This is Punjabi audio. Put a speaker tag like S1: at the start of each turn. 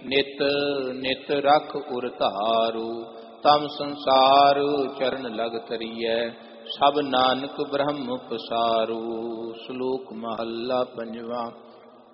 S1: ਨਿਤ ਨਿਤ ਰਖ ਉਰ ਧਾਰੂ। ਤਮ ਸੰਸਾਰ ਚਰਨ ਲਗ ਤਰੀਐ ਸਭ ਨਾਨਕ ਬ੍ਰਹਮ ਪਸਾਰੂ। ਸ਼ਲੋਕ ਮਹੱਲਾ ਪੰਜਵਾ।